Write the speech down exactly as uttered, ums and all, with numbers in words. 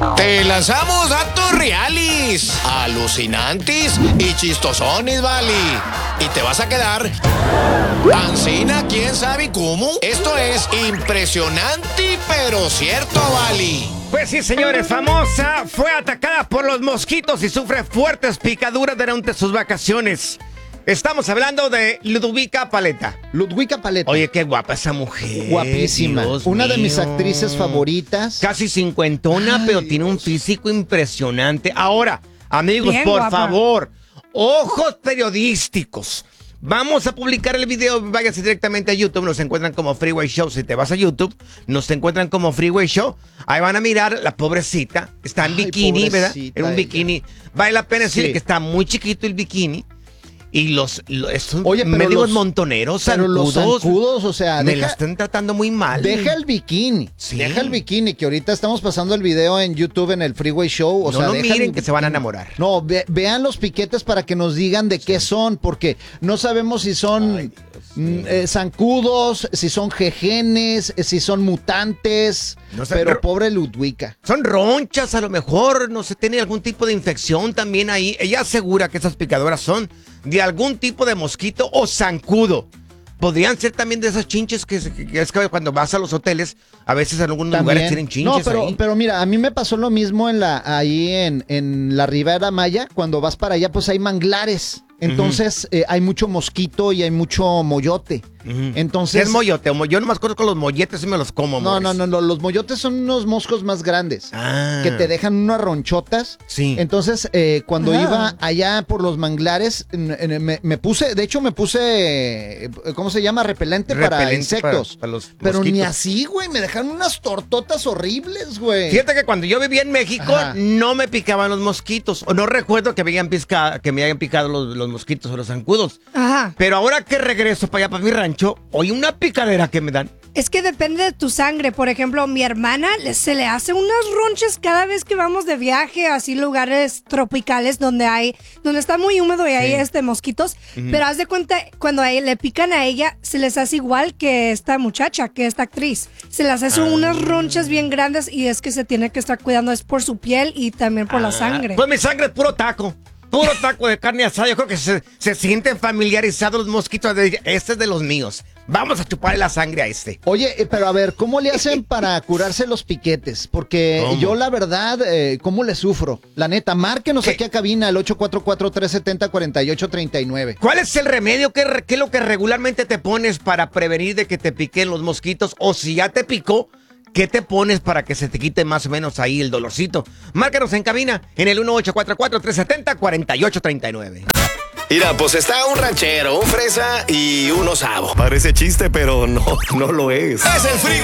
Te lanzamos datos reales, alucinantes y chistosones, vale. Y te vas a quedar ancina, quién sabe cómo. Esto es impresionante, pero cierto, vale. Pues sí, señores, famosa fue atacada por los mosquitos y sufre fuertes picaduras durante sus vacaciones. Estamos hablando de Ludwika Paleta. Ludwika Paleta. Oye, qué guapa esa mujer. Guapísima. Dios Una mío. de mis actrices favoritas. Casi cincuentona, Ay, pero tiene un Dios. físico impresionante. Ahora, amigos, Bien por guapa. favor, ojos periodísticos. Vamos a publicar el video, váyase directamente a YouTube, nos encuentran como Freeway Show. Si te vas a YouTube, nos encuentran como Freeway Show. Ahí van a mirar, la pobrecita, está en Ay, bikini, ¿verdad? pobrecita En un ella. bikini. Vale la pena decir Sí. que está muy chiquito el bikini. Y los, los estos Oye, pero mendigos los- montoneros, Pero los zancudos, zancudos, o sea, me la deja, están tratando muy mal. deja el bikini. Sí. Deja el bikini, que ahorita estamos pasando el video en YouTube en el Freeway Show. O No sea, lo deja miren, el que se van a bikini. enamorar. No, ve- vean los piquetes para que nos digan de qué son, porque no sabemos si son mm, eh, zancudos, si son jejenes, eh, si son mutantes. No sé, pero pero- pobre Ludwika. Son ronchas, a lo mejor, no sé, tiene algún tipo de infección también ahí. Ella asegura que esas picadoras son de algún tipo de mosquito o zancudo. Podrían ser también de esas chinches que, que- que es que cuando vas a los hoteles, a veces en algunos También. lugares tienen chinches No, pero, ahí. pero mira, a mí me pasó lo mismo en la, ahí en, en la Ribera Maya. Cuando vas para allá, pues hay manglares. Entonces eh, hay mucho mosquito y hay mucho moyote. Ujú. Entonces. ¿Qué es moyote? O mo- Yo nomás conozco los molletes y me los como, No, no, Morris. no, no, los moyotes son unos moscos más grandes. Ah. Que te dejan unas ronchotas. Sí. Entonces, eh, cuando Ah. iba allá por los manglares, en- en- me, me puse, de hecho me puse, eh, ¿cómo se llama? Repelente, para Repelente insectos. para- para los Pero ni mosquitos. así, güey, me dejaron unas tortotas horribles, güey. Fíjate que cuando yo vivía en México Ajá. no me picaban los mosquitos. O no recuerdo que me hayan, pisca- que me hayan picado los, los mosquitos o los zancudos. Ajá. Pero ahora que regreso para allá, para mi rancho, oye, una picadera que me dan. Es que depende de tu sangre. Por ejemplo, mi hermana le- se le hace unas ronchas cada vez que vamos de viaje, así lugares tropicales donde hay, donde está muy húmedo y hay este mosquitos. Pero haz de cuenta, cuando a él le pican a ella, se les hace igual que esta muchacha, que esta actriz. Se les hace unas ronchas bien grandes y es que se tiene que estar cuidando, es por su piel y también por la sangre. Pues mi sangre es puro taco. Puro taco de carne asada. Yo creo que se, se sienten familiarizados los mosquitos. De, este es de los míos. Vamos a chuparle la sangre a este. Oye, eh, pero a ver, ¿cómo le hacen para curarse los piquetes? Porque ¿Cómo? yo la verdad, eh, ¿cómo le sufro? La neta, márquenos ¿Qué? aquí a cabina al ocho cuatro cuatro, tres siete cero, cuatro ocho tres nueve. ¿Cuál es el remedio? ¿Qué, re- qué es lo que regularmente te pones para prevenir de que te piquen los mosquitos? O si ya te picó, ¿qué te pones para que se te quite más o menos ahí el dolorcito? Márcanos en cabina en el uno ocho cuatro cuatro, tres siete cero, cuatro ocho tres nueve. Mira, pues está un ranchero, un fresa y un osavo. Parece chiste, pero no, no lo es. Es el Freeway